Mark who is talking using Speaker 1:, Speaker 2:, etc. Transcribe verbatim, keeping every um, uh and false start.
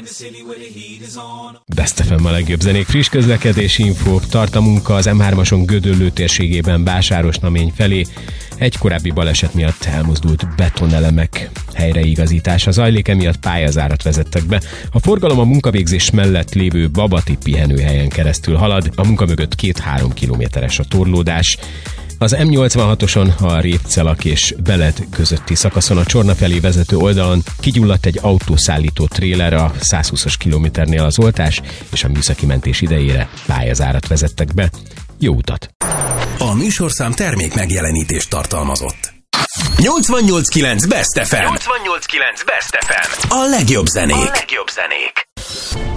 Speaker 1: Best ef em a legjobb zenék, friss közlekedési infó, tart a munka az em hármason Gödöllő térségében Básáros-Namény felé. Egy korábbi baleset miatt elmozdult betonelemek helyreigazítása zajlik, emiatt pályazárat vezettek be. A forgalom a munkavégzés mellett lévő Babati pihenőhelyen keresztül halad, a munka mögött két-három kilométeres a torlódás. Az em nyolcvanhatoson a Répcelak és Beled közötti szakaszon a Csorna felé vezető oldalon kigyulladt egy autószállító tréler, a százhúszas kilométernél az oltás és a műszaki mentés idejére pályazárat vezettek be. Jó utat!
Speaker 2: A műsorszám termék megjelenítést tartalmazott. nyolcvannyolc kilenc Best ef em.
Speaker 3: nyolcvannyolc kilenc Best ef em.
Speaker 2: A legjobb zenék.
Speaker 3: A legjobb zenék.